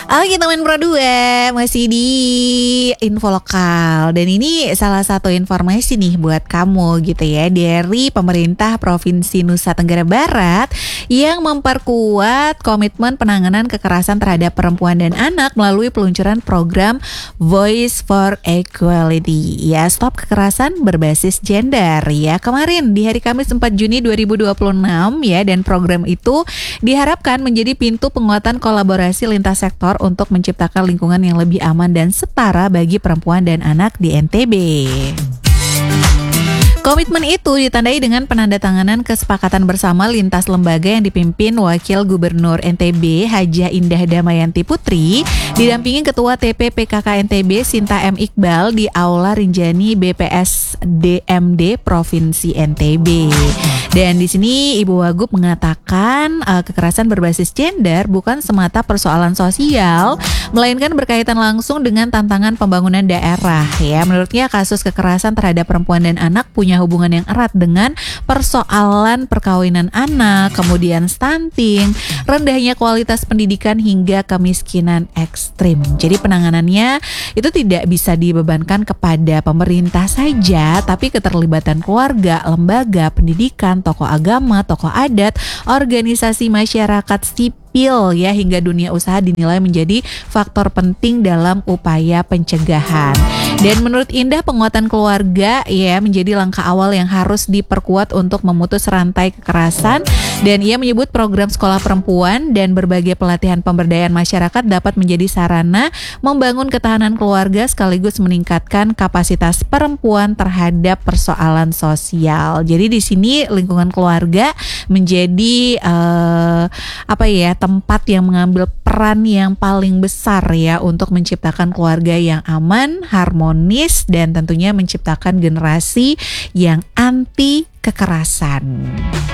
Oke teman Pro 2, masih di info lokal. Dan ini salah satu informasi nih buat kamu gitu ya, dari pemerintah Provinsi Nusa Tenggara Barat yang memperkuat komitmen penanganan kekerasan terhadap perempuan dan anak melalui peluncuran program Voice for Equality. Ya, stop kekerasan berbasis gender ya. Kemarin di hari Kamis 4 Juni 2026 ya, dan program itu diharapkan menjadi pintu penguatan kolaborasi lintas sektor untuk menciptakan lingkungan yang lebih aman dan setara bagi perempuan dan anak di NTB. Komitmen itu ditandai dengan penandatanganan kesepakatan bersama lintas lembaga yang dipimpin Wakil Gubernur NTB Hajah Indah Damayanti Putri, didampingi Ketua TP PKK NTB Sinta M. Iqbal di Aula Rinjani BPS DMD Provinsi NTB. Dan di sini Ibu Wagub mengatakan kekerasan berbasis gender bukan semata persoalan sosial, melainkan berkaitan langsung dengan tantangan pembangunan daerah. Ya, menurutnya kasus kekerasan terhadap perempuan dan anak punya hubungan yang erat dengan persoalan perkawinan anak, kemudian stunting, rendahnya kualitas pendidikan hingga kemiskinan ekstrim. Jadi penanganannya itu tidak bisa dibebankan kepada pemerintah saja, tapi keterlibatan keluarga, lembaga pendidikan, tokoh agama, tokoh adat, organisasi masyarakat sipil ya, hingga dunia usaha dinilai menjadi faktor penting dalam upaya pencegahan. Dan menurut Indah, penguatan keluarga ya menjadi langkah awal yang harus diperkuat untuk memutus rantai kekerasan. Dan ia menyebut program sekolah perempuan dan berbagai pelatihan pemberdayaan masyarakat dapat menjadi sarana membangun ketahanan keluarga sekaligus meningkatkan kapasitas perempuan terhadap persoalan sosial. Jadi di sini lingkungan keluarga menjadi tempat yang mengambil peran yang paling besar ya untuk menciptakan keluarga yang aman, harmonis, dan tentunya menciptakan generasi yang anti kekerasan.